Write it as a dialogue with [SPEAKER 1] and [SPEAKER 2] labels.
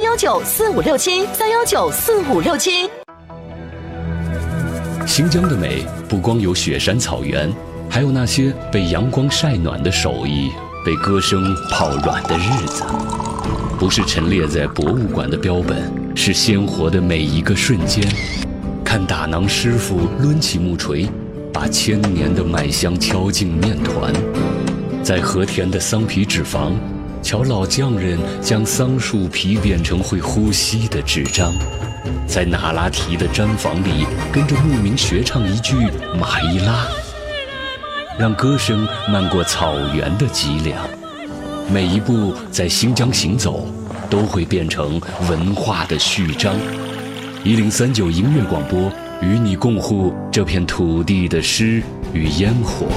[SPEAKER 1] 3194567，3194567。
[SPEAKER 2] 新疆的美不光有雪山草原，还有那些被阳光晒暖的手艺，被歌声泡软的日子。不是陈列在博物馆的标本，是鲜活的每一个瞬间。看打囊师傅抡起木锤，把1000年的麦香敲进面团。在和田的桑皮纸坊，瞧老匠人将桑树皮变成会呼吸的纸张。在那拉提的毡房里，跟着牧民学唱一句马伊拉，让歌声漫过草原的脊梁。每一步在新疆行走，都会变成文化的序章。1039音乐广播，与你共护这片土地的诗与烟火。